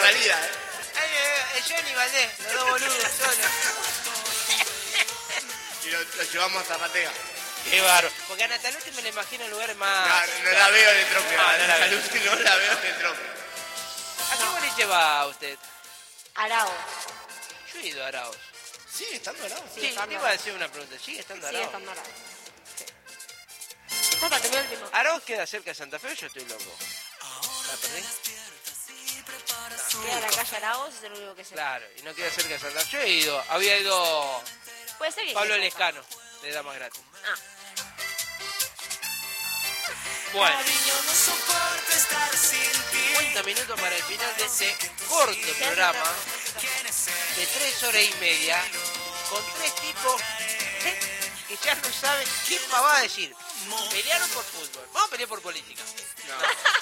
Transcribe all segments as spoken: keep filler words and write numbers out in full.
realidad, ¿eh? Ay, eh, Johnny Valdés, los dos boludos solos. Y lo, lo llevamos a Zarratea. Qué bárbaro. Porque a Nataluti me la imagino en lugares más... No, no la veo en el trofeo. No, no la veo. Nataluti no la veo en el trofeo. ¿A qué boliche va usted? Arauz. Yo he ido a Arauz. ¿Sigue estando Arauz? Sí, Sigue te estando iba a Arauz. decir una pregunta. ¿Sigue estando Sigue Arauz? estando Arauz. Sí. Toca, terminó el último. ¿Arauz queda cerca de Santa Fe o yo estoy loco? ¿La perdí? Queda la calle Arauz, es el único que sé. Claro, y no queda cerca de Santa Fe. Yo he ido, había ido Puede ser que Pablo quede Lescano, de Damas Gratis. Ah. Bueno, Cariño, no soporto estar sin ti. cincuenta minutos para el final de este corto programa de tres horas y media con tres tipos que ya no saben qué va a decir. Pelearon por fútbol, vamos a pelear por política. No.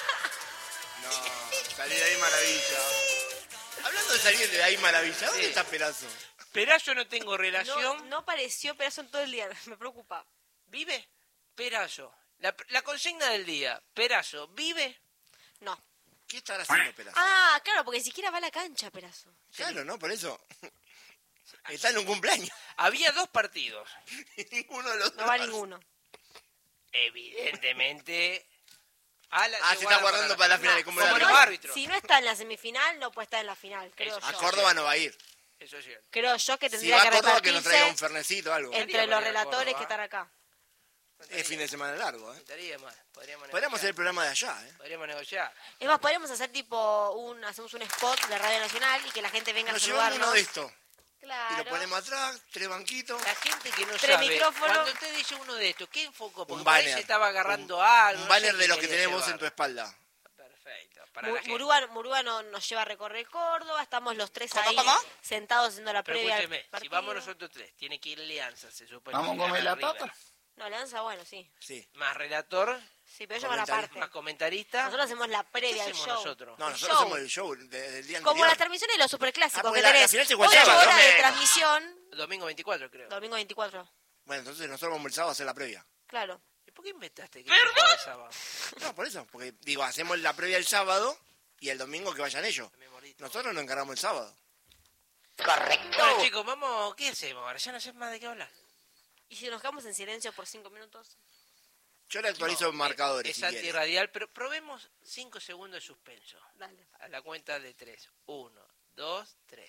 No, salir de ahí maravilla. Hablando de salir de ahí maravilla, ¿dónde Sí. está Perazo? Pero yo no tengo No, relación. no apareció Perazo en todo el día, me preocupa. ¿Vive? Perazo. La, la consigna del día. Perazo, ¿vive? No. ¿Qué estará haciendo Perazo? Ah, claro, porque ni siquiera va a la cancha, Perazo. Claro, ¿no? Por eso. Está en un cumpleaños. Había dos partidos. Y ninguno de los No dos. va ninguno. Evidentemente. A la- Ah, se está guardando para la final. ¿Cómo Como la los arregla? árbitros. Si no está en la semifinal, no puede estar en la final, creo Eso. A yo. Córdoba no va a ir. Eso es cierto. Creo yo que Si tendría va que a Córdoba, que nos traiga un repartirse fernecito o algo. entre Estaría los para ir a relatores Córdoba. que están acá. Es fin de semana largo, ¿eh? Estaría mal. Podríamos Podríamos hacer negociar. el programa de allá, ¿eh? Podríamos negociar. Es más, podríamos hacer tipo un, hacemos un spot de Radio Nacional y que la gente venga Nos a llevamos saludarnos. uno de estos. Y Claro. lo ponemos atrás, tres banquitos. La gente que no Tres sabe. micrófonos. Cuando usted dice uno de estos, ¿qué enfocó? Porque Un por ahí banner. se estaba agarrando Un- algo. Un no banner sé de qué los que quería tenés vos llevar. en tu espalda. Perfecto. Para Mu- la gente. Murúa, Murúa no- nos lleva a recorrer Córdoba, estamos los tres ¿Cómo, ahí cómo? sentados haciendo la Pero previa al escúcheme, si partido. vamos nosotros tres, tiene que ir Alianza, se supone. Vamos que a comer gana la River. papa. No, Alianza, bueno, sí. Sí. Más relator, Sí, pero ellos van Comentar- aparte. más comentarista. Nosotros hacemos la ¿Qué previa al hacemos show. nosotros? No, El nosotros show. hacemos el show de- del día Como anterior. las transmisiones de los superclásicos Ah, porque que la- la tenés final se juega ocho el sábado, horas de domingo. transmisión, Domingo veinticuatro, creo. domingo veinticuatro, Bueno, entonces nosotros vamos el sábado a hacer la previa. claro. ¿Y por qué inventaste que se juega el sábado? No, por eso. Porque, digo, hacemos la previa el sábado y el domingo que vayan ellos. Me morí. Nosotros nos encargamos el sábado. Bueno, chicos, vamos, ¿qué hacemos ahora? Ya no sé más de qué hablar. Y si nos quedamos en silencio por cinco minutos, Yo le actualizo No, marcadores. Es si quiere. antirradial, pero probemos cinco segundos de suspenso. dale. A la cuenta de tres. Uno, dos, tres.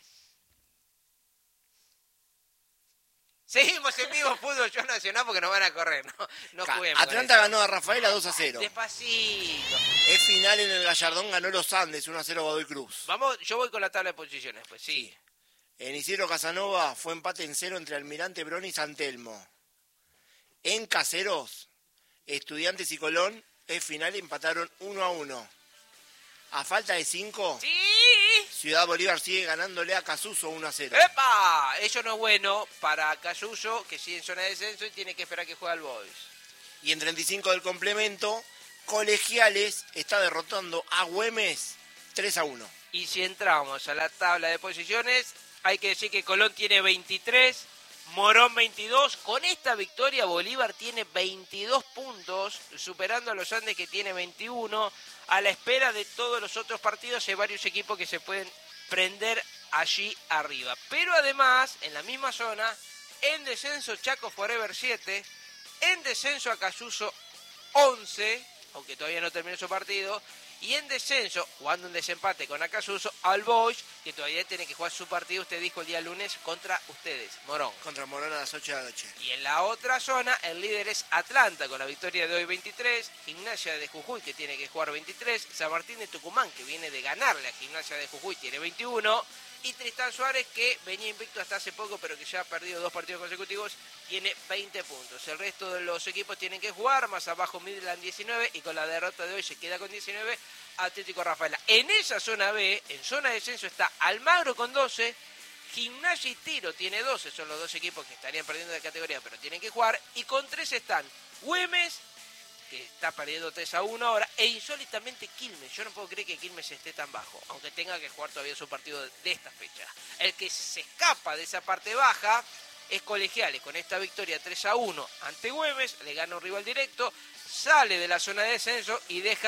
Seguimos en vivo fútbol show nacional porque nos van a correr, ¿no? No Ca- juguemos. con Atlanta eso. ganó a Rafaela dos a cero. Despacito. Es final en el Gallardón, ganó los Andes uno a cero Godoy Cruz. Vamos, yo voy con la tabla de posiciones, pues sí. En Isidro Casanova fue empate en cero entre Almirante Brown y San Telmo. En Caseros, Estudiantes y Colón, es final, empataron uno a uno. A falta de cinco, ¡Sí! Ciudad Bolívar sigue ganándole a Casuso uno a cero. ¡Epa! Eso no es bueno para Cayuso, que sigue en zona de descenso y tiene que esperar que juegue al Boys. Y en treinta y cinco del complemento, Colegiales está derrotando a Güemes tres a uno. Y si entramos a la tabla de posiciones, hay que decir que Colón tiene veintitrés, Morón veintidós. Con esta victoria Bolívar tiene veintidós puntos, superando a los Andes que tiene veintiuno. A la espera de todos los otros partidos hay varios equipos que se pueden prender allí arriba. Pero además, en la misma zona, en descenso Chaco Forever siete, en descenso Acayuso once, aunque todavía no terminó su partido, y en descenso, jugando un desempate con Acayuso, al Boys, que todavía tiene que jugar su partido, usted dijo el día lunes, contra ustedes, Morón. Contra Morón a las ocho de la noche. Y en la otra zona, el líder es Atlanta, con la victoria de hoy veintitrés, Gimnasia de Jujuy, que tiene que jugar veintitrés, San Martín de Tucumán, que viene de ganarle a Gimnasia de Jujuy, tiene veintiuno, y Tristán Suárez, que venía invicto hasta hace poco, pero que ya ha perdido dos partidos consecutivos, tiene veinte puntos. El resto de los equipos tienen que jugar, más abajo Midland diecinueve, y con la derrota de hoy se queda con diecinueve, Atlético Rafaela. En esa zona B, en zona de descenso, está Almagro con doce, Gimnasia y Tiro tiene doce, son los dos equipos que estarían perdiendo de categoría, pero tienen que jugar, y con tres están Güemes, que está perdiendo tres a uno ahora, e insólitamente Quilmes. Yo no puedo creer que Quilmes esté tan bajo, aunque tenga que jugar todavía su partido de esta fecha. El que se escapa de esa parte baja es Colegiales, con esta victoria tres a uno ante Güemes, le gana un rival directo, sale de la zona de descenso y deja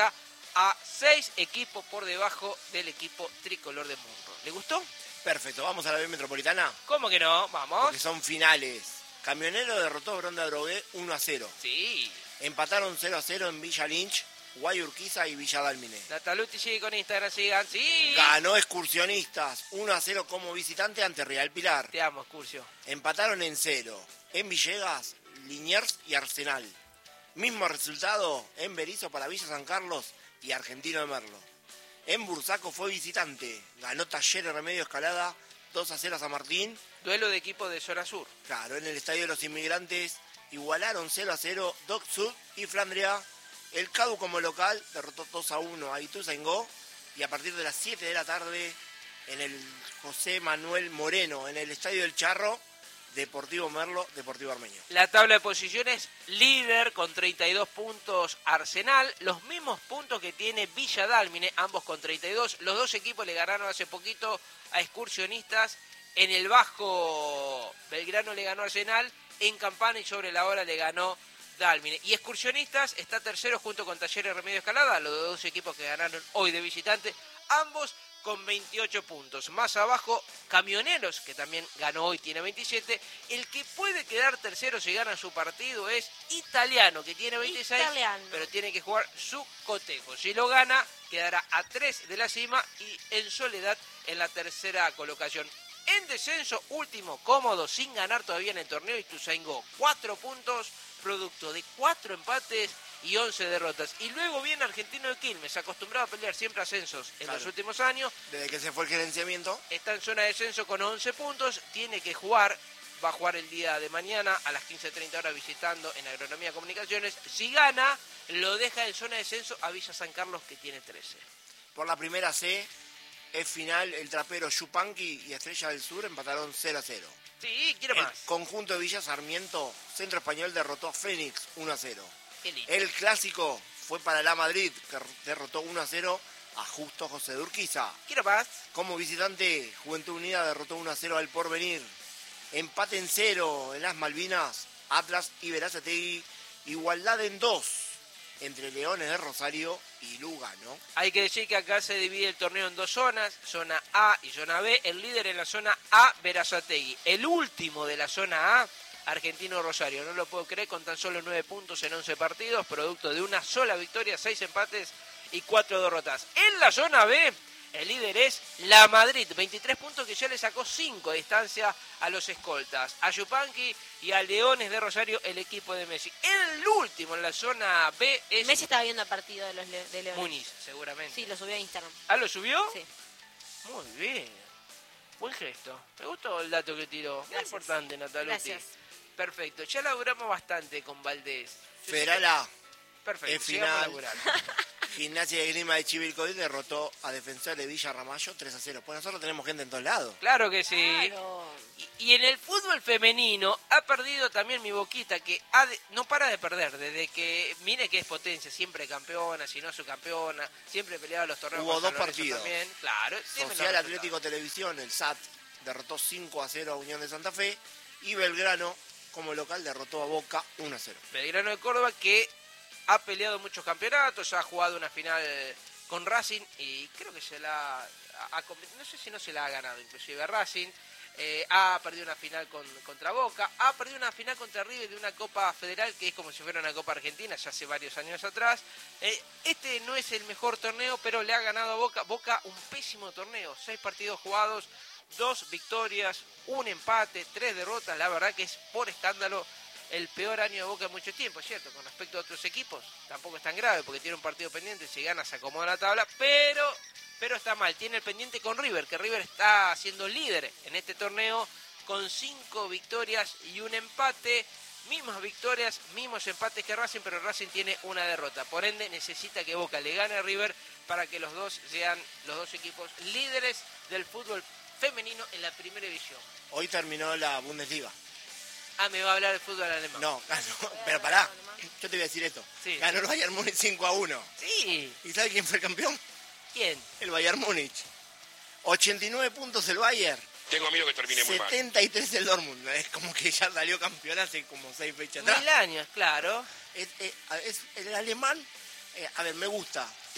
a seis equipos por debajo del equipo tricolor de Munro. ¿Le gustó? Perfecto, vamos a la B Metropolitana, ¿Cómo que no? Vamos. porque son finales. Camionero derrotó a Bronda Drogué uno a cero. Sí. Empataron cero a cero en Villa Lynch, Guayurquiza y Villa Dálmine. Nataluti sigue con Instagram, sigan. Sí. Ganó Excursionistas uno a cero como visitante ante Real Pilar. Te amo, Excursio. Empataron en cero en Villegas, Liniers y Arsenal. Mismo resultado en Berizo para Villa San Carlos y Argentino de Merlo. En Bursaco fue visitante. Ganó Talleres Remedio Escalada dos a cero a San Martín. Duelo de equipo de zona sur. Claro, en el Estadio de los Inmigrantes igualaron cero a cero Doc Sud y Flandria. El Cadu como local derrotó dos a uno a Ituzaingó. Y a partir de las siete de la tarde en el José Manuel Moreno, en el Estadio del Charro, Deportivo Merlo, Deportivo Armenio. La tabla de posiciones, líder con treinta y dos puntos Arsenal, los mismos puntos que tiene Villa Dálmine, ambos con treinta y dos. Los dos equipos le ganaron hace poquito a Excursionistas. En el Bajo, Belgrano le ganó a Arsenal, en Campana y sobre la hora le ganó Dálmine. Y Excursionistas está tercero junto con Talleres Remedio Escalada, los dos equipos que ganaron hoy de visitante, ambos con veintiocho puntos. Más abajo, Camioneros, que también ganó hoy, tiene veintisiete. El que puede quedar tercero si gana su partido es Italiano, que tiene veintiséis, Italiano. pero tiene que jugar su cotejo. Si lo gana, quedará a tres de la cima y en soledad en la tercera colocación. En descenso, último, cómodo, sin ganar todavía en el torneo, Ituzaingó, cuatro puntos, producto de cuatro empates y once derrotas. Y luego viene Argentino de Quilmes, acostumbrado a pelear siempre ascensos en Claro. los últimos años. Desde que se fue el gerenciamiento, Está en zona de descenso con once puntos, tiene que jugar, va a jugar el día de mañana a las quince treinta horas visitando en Agronomía Comunicaciones. Si gana, lo deja en zona de descenso a Villa San Carlos, que tiene trece. por la primera C, es final el trapero Yupanqui y Estrella del Sur empataron cero a cero. Sí, quiero El más. conjunto de Villa Sarmiento, Centro Español, derrotó a Fénix uno a cero. Qué lindo. El clásico fue para la Madrid, que derrotó uno a cero a Justo José de Urquiza. Quiero más. Como visitante, Juventud Unida derrotó uno a cero al Porvenir. Empate en cero en las Malvinas, Atlas y Verazategui. Igualdad en dos entre Leones de Rosario y Lugano. Hay que decir que acá se divide el torneo en dos zonas, zona A y zona B. El líder en la zona A, Verazategui. El último de la zona A, Argentino Rosario. No lo puedo creer, con tan solo nueve puntos en once partidos, producto de una sola victoria, seis empates y cuatro derrotas. En la zona B, el líder es la Madrid, veintitrés puntos, que ya le sacó cinco de distancia a los escoltas, a Yupanqui y a Leones de Rosario, el equipo de Messi. El último en la zona B es Messi estaba viendo el partido de los Le- de Leones. Muniz, seguramente. Sí, lo subió a Instagram. ¿Ah, lo subió? Sí. Muy bien. Buen gesto. Me gustó el dato que tiró. Muy Gracias. importante, Nataluti. Gracias. Perfecto. Ya laburamos bastante con Valdés. Yo sé Federal que- A, Perfecto. es sigamos final. laburando. Gimnasia de Grima de Chivilcoy derrotó a Defensor de Villa Ramallo tres a cero. Pues nosotros tenemos gente en todos lados. Claro que sí. Claro. Y, y en el fútbol femenino ha perdido también mi Boquita, que ha de- no para de perder. Desde que, mire que es potencia, siempre campeona, si no su campeona, siempre peleaba los torneos. Hubo con dos San Lorenzo partidos. También. Claro. deme los Social resultados. Atlético Televisión, el S A T, derrotó cinco a cero a Unión de Santa Fe. Y Belgrano, como local, derrotó a Boca uno a cero. Belgrano de Córdoba, que ha peleado muchos campeonatos, ha jugado una final con Racing y creo que se la ha, ha- no sé si no se la ha ganado inclusive a Racing. Eh, ha perdido una final con, contra Boca, ha perdido una final contra River de una Copa Federal que es como si fuera una Copa Argentina ya hace varios años atrás. Eh, este no es el mejor torneo, pero le ha ganado a Boca. Boca un pésimo torneo, seis partidos jugados, dos victorias, un empate, tres derrotas. La verdad que es por escándalo el peor año de Boca en mucho tiempo, ¿cierto? Con respecto a otros equipos, tampoco es tan grave porque tiene un partido pendiente, si gana se acomoda la tabla, pero, pero está mal. Tiene el pendiente con River, que River está siendo líder en este torneo con cinco victorias y un empate. Mismas victorias, mismos empates que Racing, pero Racing tiene una derrota. Por ende, necesita que Boca le gane a River para que los dos sean los dos equipos líderes del fútbol femenino en la primera división. Hoy terminó la Bundesliga. Ah, me va a hablar del fútbol alemán. No, ganó, pero pará, yo te voy a decir esto. Sí. Ganó el Bayern Múnich cinco a uno. Sí. ¿Y sabes quién fue el campeón? ¿Quién? El Bayern Múnich. ochenta y nueve puntos el Bayern, Tengo miedo que termine muy mal. setenta y tres el Dortmund. Es como que ya salió campeón hace como seis fechas atrás. Mil años, claro. Es, es- es- el alemán, eh, a ver, me gusta.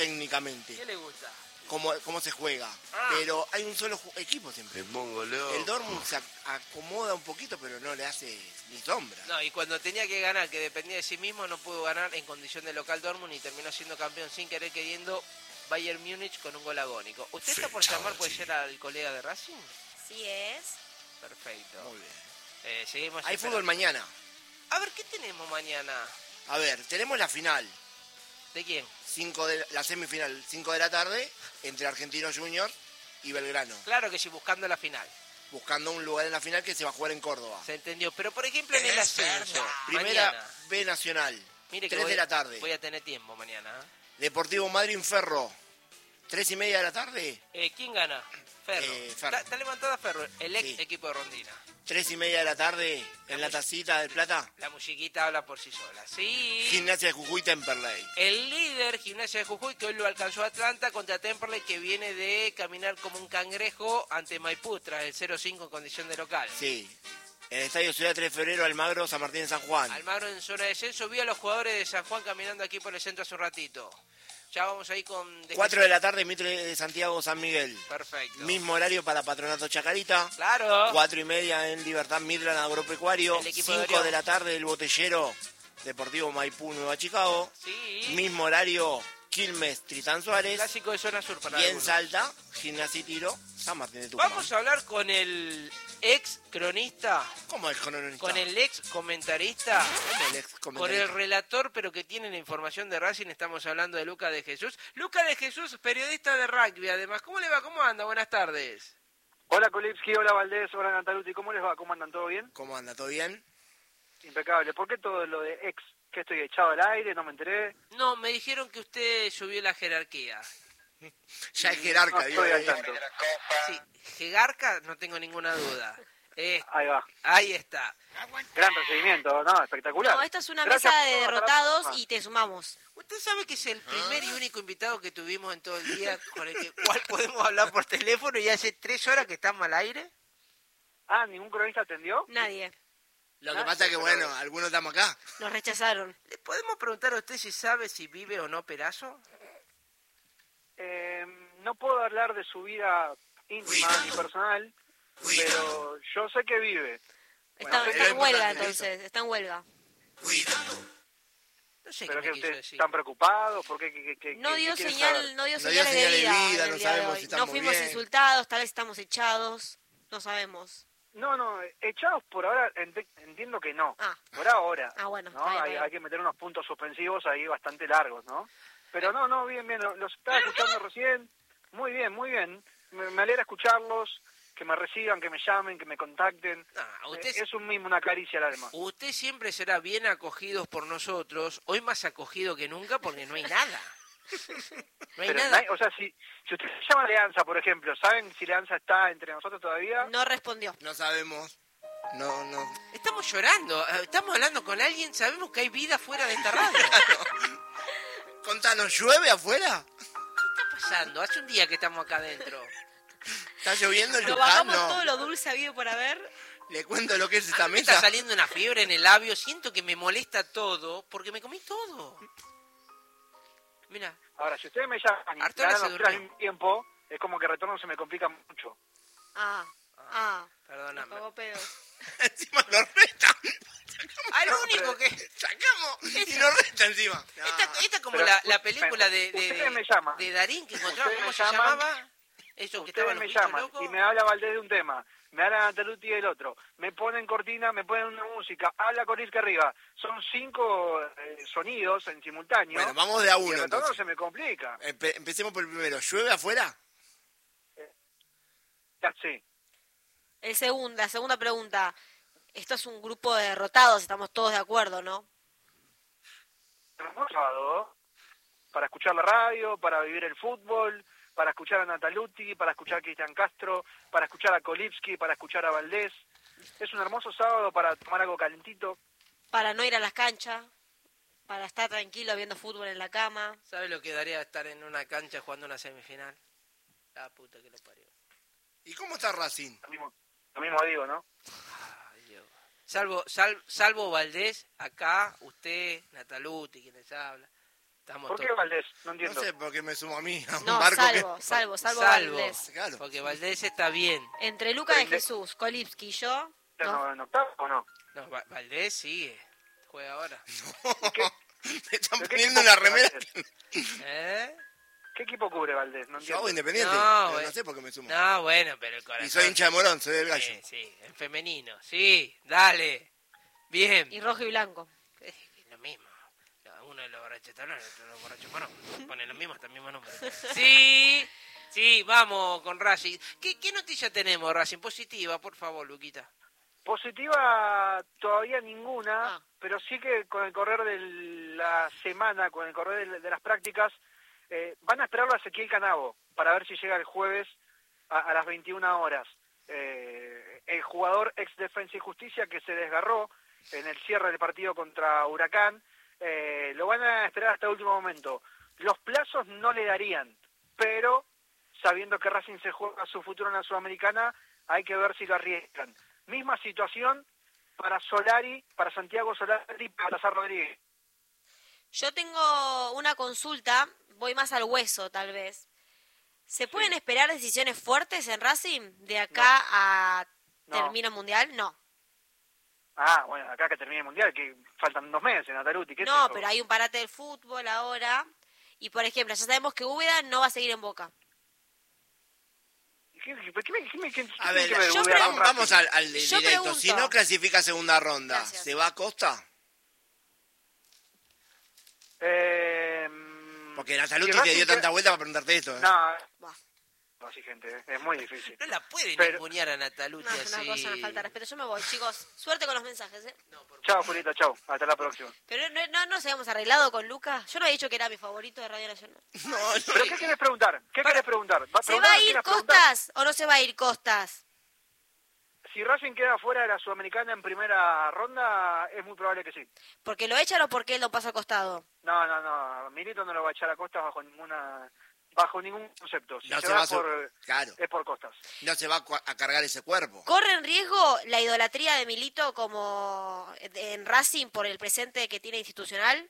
técnicamente, ¿Qué le gusta? cómo, cómo se juega. Ah. Pero hay un solo ju- equipo siempre. Me pongo loco. El Dortmund se ac- acomoda un poquito, pero no le hace ni sombra. No, y cuando tenía que ganar, que dependía de sí mismo, no pudo ganar en condición de local Dortmund y terminó siendo campeón sin querer queriendo Bayern Múnich con un gol agónico. ¿Usted está por llamar, puede ser al colega de Racing? Sí es. Perfecto. Muy bien. Eh, seguimos Hay esperando. fútbol mañana. A ver, ¿qué tenemos mañana? A ver, tenemos la final. ¿De quién? Cinco de, la semifinal, cinco de la tarde, entre Argentinos Juniors y Belgrano. Claro que sí, buscando la final. Buscando un lugar en la final que se va a jugar en Córdoba. Se entendió. Pero, por ejemplo, en el ascenso. Primera mañana. B Nacional. Mire que tres voy, de la tarde. Voy a tener tiempo mañana. ¿eh? Deportivo Madrid Ferro. Tres y media de la tarde. Eh, ¿Quién gana? Ferro. Eh, Ferro. Está, está levantada Ferro, el ex Sí. equipo de Rondina. Tres y media de la tarde en la tacita del Plata. La musiquita habla por sí sola. Sí. Gimnasia de Jujuy Temperley. El líder, Gimnasia de Jujuy, que hoy lo alcanzó Atlanta contra Temperley, que viene de caminar como un cangrejo ante Maipú tras el cero cinco en condición de local. Sí. En el Estadio Ciudad tres de Febrero, Almagro, San Martín de San Juan. Almagro en zona de descenso. Vi a los jugadores de San Juan caminando aquí por el centro hace un ratito. Ya vamos ahí con... Cuatro de la tarde, Mitre de Santiago, San Miguel. Perfecto. Mismo horario para Patronato Chacarita. Claro. Cuatro y media en Libertad Midland Agropecuario. El equipo de Cinco Orión. de la tarde, el Botellero, Deportivo Maipú, Nueva Chicago. Sí. Mismo horario, Quilmes, Tritán Suárez. Clásico de zona sur para Y en algunos. Salta, Gimnasia y Tiro, San Martín de Tucumán. Vamos a hablar con el ex cronista, ¿Cómo es cronista? con el ex comentarista, ¿Cómo el ex con el comentarista? relator, pero que tiene la información de Racing. Estamos hablando de Luca de Jesús. Luca de Jesús, periodista de rugby, además. ¿Cómo le va? ¿Cómo anda? Buenas tardes. Hola Kolipski, hola Valdés, hola Nataluti, ¿cómo les va? ¿Cómo andan? ¿Todo bien? ¿Cómo anda? ¿Todo bien? Impecable. ¿Por qué todo lo de ex? ¿Que estoy echado al aire? ¿No me enteré? No, me dijeron que usted subió la jerarquía. Ya es jerarca, No digo. estoy al eh. tanto. Sí, jerarca, no tengo ninguna duda. Eh, Ahí va. ahí está. Gran recibimiento, ¿no? Espectacular. No, esta es una Gracias mesa por de toda la derrotados próxima. y te sumamos. Usted sabe que es el primer y único invitado que tuvimos en todo el día con el que, cual podemos hablar por teléfono y hace tres horas que estamos al aire. Ah, ¿ningún cronista atendió? Nadie. Lo que pasa es que, bueno, algunos estamos acá. Nos rechazaron. ¿Le podemos preguntar a usted si sabe si vive o no Perazo? Eh, no puedo hablar de su vida íntima ni personal, pero yo sé que vive. Está, Bueno, está es en huelga importante entonces, está en huelga. No sé Pero qué que me quiso ustedes decir. están preocupados, ¿por qué? qué- qué- qué- No qué dio quieren señal, saber? no dio No dio señales de señal de vida, vida, en no el día de sabemos hoy. si No estamos fuimos bien. insultados, tal vez estamos echados, no sabemos. No, no, echados por ahora ent- entiendo que no. Ah. Por ahora. Ah, bueno, ¿no? está bien, hay, está hay que meter unos puntos suspensivos ahí bastante largos, ¿no? Pero no, no, bien, bien, lo- los estaba escuchando recién. Muy bien, muy bien. Me, me alegra escucharlos, que me reciban, que me llamen, que me contacten. Ah, usted, Eh, es un mimo, una caricia al alma. usted siempre será bien acogido por nosotros, hoy más acogido que nunca porque no hay nada. No hay Pero, nada. nadie- o sea, si, si ustedes llaman a Leanza, por ejemplo, ¿saben si Leanza está entre nosotros todavía? No respondió. No sabemos. No, no. Estamos llorando, eh, estamos hablando con alguien, sabemos que hay vida fuera de esta radio. Contanos, ¿llueve afuera? ¿Qué está pasando? Hace un día que estamos acá adentro. ¿Está lloviendo en Nos Luján? bajamos No. todo lo dulce habido por haber. Le cuento lo que es A esta mí me está mesa. saliendo una fiebre en el labio, siento que me molesta todo porque me comí todo. Mira, Ahora, si ustedes me llaman y Artola me dan se los tres al durmió. mismo tiempo, es como que retorno se me complica mucho. Ah, ah. Nos perdóname. cagó pedos. Encima lo resta. Al No, único pero- que... Sacamos y lo resta encima. Esta, No. esta como Pero, la, la u- película de, de, ustedes de, me llaman. de Darín que encontraba, Ustedes ¿cómo me se llaman. llamaba? Eso que Ustedes estaban los me bichos llaman locos. y me habla Valdés de un tema, me habla Nataluti del otro, me ponen cortina, me ponen una música, habla Corisca arriba. Son cinco eh, sonidos en simultáneo. Bueno, vamos de a y el uno retorno entonces. se me complica. Empe- empecemos por el primero. ¿Llueve afuera? Ya sé. El segundo, la segunda pregunta. Esto es un grupo de derrotados, estamos todos de acuerdo, ¿no? Tenemos sábado para escuchar la radio, para vivir el fútbol, para escuchar a Nataluti, para escuchar a Cristian Castro, para escuchar a Kolipski, para escuchar a Valdés. Es un hermoso sábado para tomar algo calentito. Para no ir a las canchas, para estar tranquilo viendo fútbol en la cama. ¿Sabe lo que daría estar en una cancha jugando una semifinal? La puta que lo parió. ¿Y cómo está Racing? Lo mismo, lo mismo digo, ¿no? Ay, Dios. Salvo, sal, salvo Valdés, acá, usted, Nataluti, quien les habla. Estamos ¿Por qué todos- Valdés? No No entiendo. sé por qué me sumo a mí a un No, barco salvo, que... salvo, salvo, Salvo, Valdés. Claro. porque Valdés está bien. Entre Luca de Pero- Jesús, Kolipski y yo, ¿No, no. en octavo o no? No, Va- Valdés sigue. Juega ahora. ¿Qué, Me están ¿Pero qué poniendo equipo una cubre remera. Valdés? ¿Eh? ¿Qué equipo cubre Valdés? No Yo entiendo. hago independiente, No, pero güey. no sé por qué me sumo. No, bueno, pero el corazón. Y soy hincha de Morón, soy del gallo. Sí, sí, en femenino. Sí, dale. Bien. Y rojo y blanco. Es lo mismo. No, uno de los borrachos talón, el otro de los borrachos morón. Ponen lo mismo, hasta el mismo nombre. Sí, sí, vamos con Racing. ¿Qué, qué noticia tenemos, Racing? Positiva, por favor, Luquita. Positiva todavía ninguna, Ah. pero sí que con el correr de la semana, con el correr de, de las prácticas, eh, van a esperarlo a Ezequiel Canavo para ver si llega el jueves a, a las veintiuna horas. Eh, el jugador ex Defensa y Justicia que se desgarró en el cierre del partido contra Huracán, eh, lo van a esperar hasta el último momento. Los plazos no le darían, pero sabiendo que Racing se juega su futuro en la Sudamericana, hay que ver si lo arriesgan. Misma situación para Solari, para Santiago Solari y para Lazar Rodríguez. Yo tengo una consulta, voy más al hueso tal vez. ¿Se pueden esperar decisiones fuertes en Racing de acá a No. termino el mundial? No. Ah, bueno, acá que termine el Mundial, que faltan dos meses, Nataluti. ¿Qué es No, eso? pero hay un parate del fútbol ahora. Y por ejemplo, ya sabemos que Úbeda no va a seguir en Boca. ¿Qué, qué, qué, qué, qué, qué, A qué ver, tiene que ver yo Uruguay pregunto- con vamos, vamos Racing? al, al Yo directo. pregunto. Si no clasifica segunda ronda, Gracias. ¿se va a Costa? Eh, Porque Nataluti si te Racing dio queda- tanta vuelta para preguntarte esto. ¿eh? No, Buah. no, sí, gente, es muy difícil. No la pueden Pero- ningunear a Nataluti No, es así. una cosa, una falta de respeto. Yo me voy, chicos. Suerte con los mensajes, ¿eh? No, por- Chao, Julita, chao. Hasta la próxima. Pero no, no, no nos habíamos arreglado con Lucas. Yo no he dicho que era mi favorito de Radio Nacional. No, no. ¿Pero qué quieres preguntar? ¿Qué quieres preguntar? ¿Va- ¿Se va preguntar a qué ir quieres preguntar? Costas o no se va a ir Costas? Si Racing queda fuera de la Sudamericana en primera ronda, es muy probable que sí. ¿Porque lo echan o porque él lo pasa al costado? No, no, no. Milito no lo va a echar a Costas bajo ninguna bajo ningún concepto. Si No se, se va va a su- por, Claro, es por Costas. no se va a, cua- a cargar ese cuerpo. ¿Corre en riesgo la idolatría de Milito como en Racing por el presente que tiene institucional?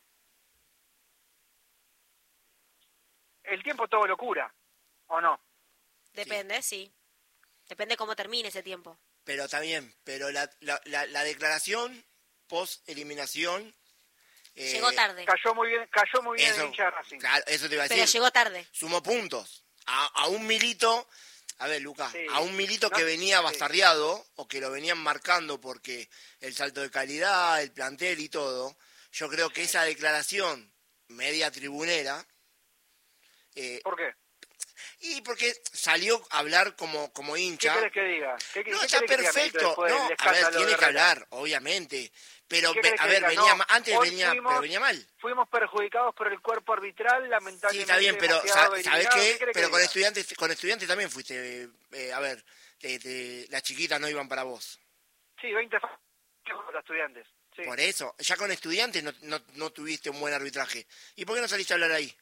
El tiempo todo lo cura, ¿o no? Depende, sí. Depende cómo termine ese tiempo. Pero está bien, pero la, la, la, la declaración post-eliminación... eh, Llegó tarde, Cayó muy bien, cayó muy bien Eso, el hincha de Racing. claro, eso te iba a pero decir. llegó tarde. Sumó puntos. A, a un Milito, a ver, Lucas, Sí. a un Milito No, que venía sí. bastardeado o que lo venían marcando porque el salto de calidad, el plantel y todo, yo creo que esa declaración media tribunera, eh, ¿Por qué? y porque salió a hablar como, como ¿Qué hincha. querés que diga? ¿Qué, qué- No, qué está querés que diga, Milito, perfecto. después No, del a ver, escándalo tiene de que Herrera? hablar, obviamente. Pero, ¿Qué ve- querés a que ver, diga? venía No, ma- antes hoy venía, fuimos- pero venía mal. Fuimos perjudicados por el cuerpo arbitral, Sí, lamentablemente. está bien, pero demasiado sa- ¿sabes eliminado. qué? querés que Pero con diga? estudiantes, con estudiantes también fuiste, eh, a ver, te- te- las chiquitas no iban para vos. Sí, veinte fa- los estudiantes. Sí. Por eso, ya con estudiantes no, no, no tuviste un buen arbitraje. ¿Y por qué no saliste a hablar ahí?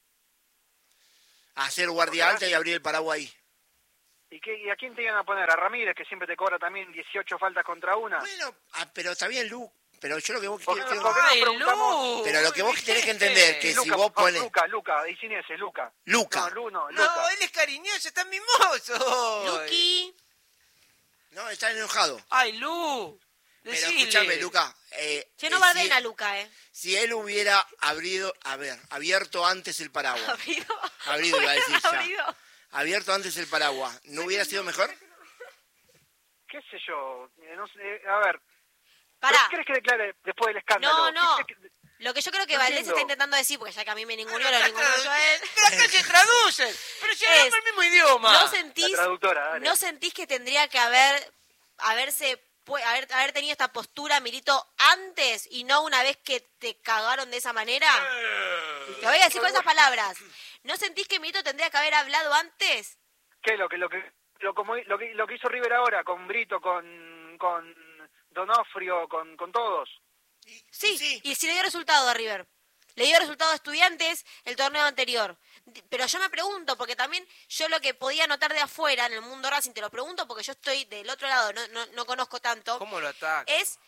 A hacer guardia Porque alta y abrir el paraguas ahí. ¿Y, qué, ¿Y a quién te iban a poner? ¿A Ramírez, que siempre te cobra también dieciocho faltas contra una? Bueno, ah, pero está bien, Lu. Pero yo lo que vos ¿Por qué quiero- no- por qué no Ay, preguntamos? Lu, Pero lo que vos muy tenés que bien. entender que si Luca, vos no, pones- Luca, Luca, y sin ese, Luca. Luca. No, Lu, no, No, Luca. él es cariñoso, está mimoso. Luqui, No, está enojado. Ay, Lu. Pero Decile. escúchame, Luca. Eh, che, no eh, barden si- a Luca, ¿eh? Si él hubiera abrido, a ver, abierto antes el paraguas. Abrido. Abrido, iba a decir ya. Abrido. Abierto antes el paraguas, ¿no hubiera sido mejor? ¿Qué sé yo? Eh, no sé, eh, a ver, Pará. ¿qué crees que declare después del escándalo? No, ¿Qué no. crees que- Lo que yo creo que No Valdés entiendo. está intentando decir, porque ya que a mí me ninguneó, Pero lo acá ninguneó yo a él. Pero acá se traducen. Pero si hablamos Es- el mismo idioma. ¿No sentís, La traductora, dale. ¿No sentís que tendría que haber haberse pu- haber, haber tenido esta postura, Milito, antes y no una vez que te cagaron de esa manera? Te voy a decir con esas palabras. ¿No sentís que Milito tendría que haber hablado antes? ¿Qué? Lo que, lo que, lo, como, lo que, lo que hizo River ahora, con Brito, con, con Donofrio, con, con todos. Sí, Sí. y si le dio resultado a River. Le dio resultado a Estudiantes el torneo anterior. Pero yo me pregunto, porque también yo lo que podía notar de afuera en el mundo Racing, te lo pregunto porque yo estoy del otro lado, no, no, no conozco tanto, ¿Cómo lo ataca? es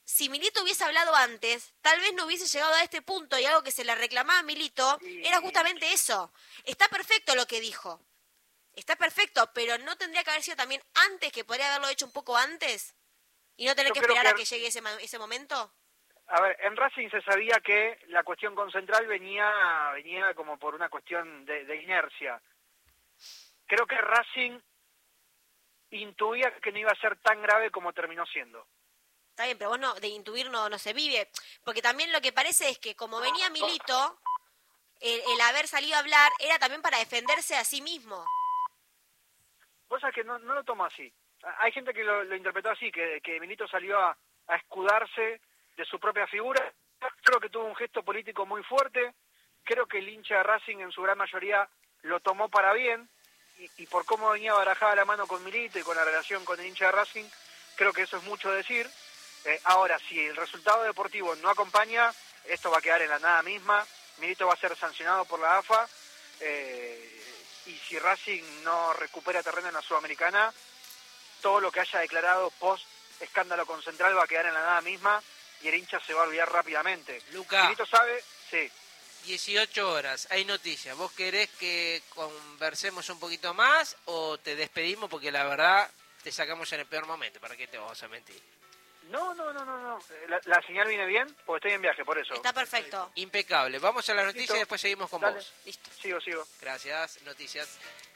si Milito hubiese hablado antes, tal vez no hubiese llegado a este punto, y algo que se le reclamaba a Milito Sí. era justamente eso. Está perfecto lo que dijo. Está perfecto, pero ¿no tendría que haber sido también antes, que podría haberlo hecho un poco antes? ¿Y no tener Yo que creo esperar que- a que llegue ese, ma- ese momento? A ver, en Racing se sabía que la cuestión con Central venía, venía como por una cuestión de, de inercia. Creo que Racing intuía que no iba a ser tan grave como terminó siendo. Está bien, pero vos no, de intuir no, no se vive. Porque también lo que parece es que como venía Milito, el, el haber salido a hablar era también para defenderse a sí mismo. Vos sabés que no, no lo tomo así. Hay gente que lo, lo interpretó así, que, que Milito salió a, a escudarse de su propia figura. Creo que tuvo un gesto político muy fuerte. Creo que el hincha de Racing en su gran mayoría lo tomó para bien. Y, y por cómo venía barajada la mano con Milito y con la relación con el hincha de Racing, creo que eso es mucho decir. Eh, ahora, si el resultado deportivo no acompaña, esto va a quedar en la nada misma. Milito va a ser sancionado por la A F A. Eh, y si Racing no recupera terreno en la Sudamericana, todo lo que haya declarado post escándalo con Central va a quedar en la nada misma y el hincha se va a olvidar rápidamente. Luca. Milito sabe, sí. dieciocho horas, hay noticias. ¿Vos querés que conversemos un poquito más o te despedimos? Porque la verdad te sacamos en el peor momento. ¿Para qué te vamos a mentir? No, no, no, no, no. La, la señal viene bien porque estoy en viaje, por eso. Está perfecto. Impecable. Vamos a las noticias Listo. y después seguimos con Dale. vos. Listo. Sigo, sigo. Gracias. Noticias.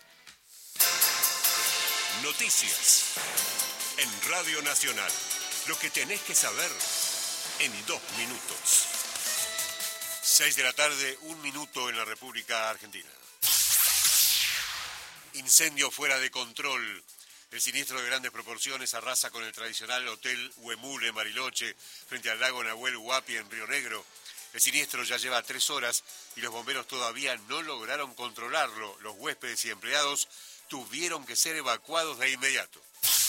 Noticias. En Radio Nacional. Lo que tenés que saber en dos minutos. Seis de la tarde, un minuto en la República Argentina. Incendio fuera de control. El siniestro de grandes proporciones arrasa con el tradicional Hotel Huemul en Bariloche, frente al lago Nahuel Huapi en Río Negro. El siniestro ya lleva tres horas y los bomberos todavía no lograron controlarlo. Los huéspedes y empleados tuvieron que ser evacuados de inmediato.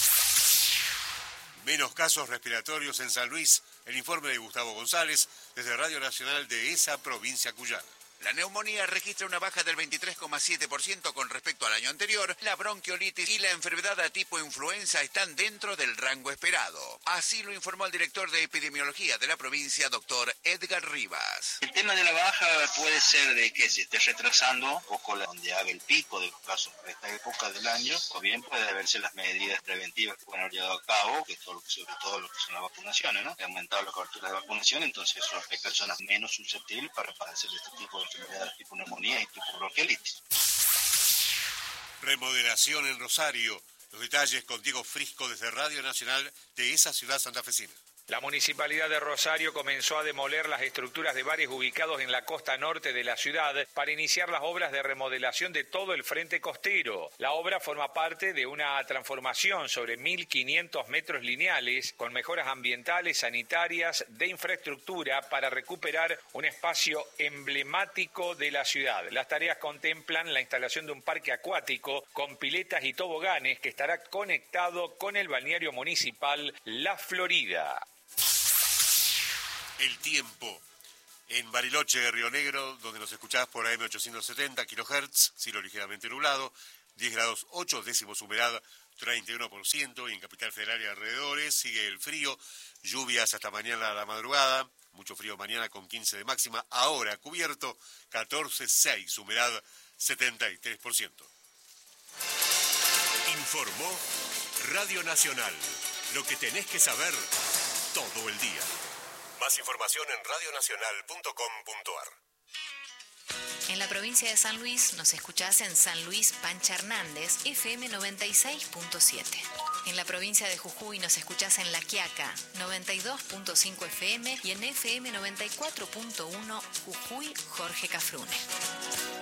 Menos casos respiratorios en San Luis. El informe de Gustavo González desde Radio Nacional de esa provincia cuyana. La neumonía registra una baja del veintitrés coma siete por ciento con respecto al año anterior. La bronquiolitis y la enfermedad de tipo influenza están dentro del rango esperado. Así lo informó el director de epidemiología de la provincia, doctor Edgar Rivas. El tema de la baja puede ser de que se esté retrasando un poco la, donde haga el pico de los casos para esta época del año, o bien puede haberse las medidas preventivas que pueden haber llevado a cabo, que todo, sobre todo lo que son las vacunaciones, ¿no? Ha aumentado la cobertura de vacunación, entonces eso, hay personas menos susceptibles para padecer este tipo de enfermedades tipo neumonía y tipo bronquiolitis. Remodelación en Rosario. Los detalles con Diego Frisco desde Radio Nacional de esa ciudad santafesina. La Municipalidad de Rosario comenzó a demoler las estructuras de bares ubicados en la costa norte de la ciudad para iniciar las obras de remodelación de todo el frente costero. La obra forma parte de una transformación sobre mil quinientos metros lineales con mejoras ambientales, sanitarias, de infraestructura para recuperar un espacio emblemático de la ciudad. Las tareas contemplan la instalación de un parque acuático con piletas y toboganes que estará conectado con el balneario municipal La Florida. El tiempo en Bariloche, Río Negro, donde nos escuchás por A M ochocientos setenta kilohertz, cielo ligeramente nublado, diez grados ocho décimos humedad, treinta y uno por ciento, y en Capital Federal y alrededores sigue el frío, lluvias hasta mañana a la madrugada, mucho frío mañana con quince de máxima, ahora cubierto, catorce coma seis, humedad setenta y tres por ciento. Informó Radio Nacional, lo que tenés que saber todo el día. Más información en radionacional punto com punto a r. En la provincia de San Luis nos escuchás en San Luis Pancha Hernández, F M noventa y seis punto siete. En la provincia de Jujuy nos escuchás en La Quiaca, noventa y dos punto cinco F M y en F M noventa y cuatro punto uno Jujuy Jorge Cafrune.